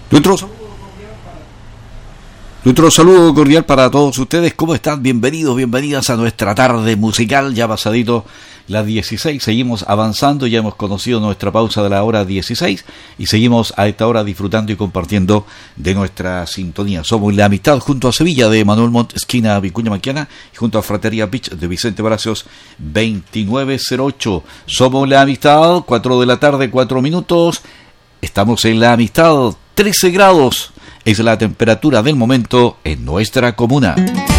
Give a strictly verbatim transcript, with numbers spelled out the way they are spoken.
Nuestro, nuestro saludo cordial para todos ustedes. ¿Cómo están? Bienvenidos, bienvenidas a nuestra tarde musical. Ya pasadito las dieciséis, seguimos avanzando. Ya hemos conocido nuestra pausa de la hora dieciséis y seguimos a esta hora disfrutando y compartiendo de nuestra sintonía. Somos La Amistad junto a Sevilla de Manuel Montt, esquina Vicuña Maquena, y junto a Fratería Beach de Vicente Palacios veintinueve cero ocho. Somos La Amistad, cuatro de la tarde, cuatro minutos. Estamos en La Amistad, trece grados es la temperatura del momento en nuestra comuna.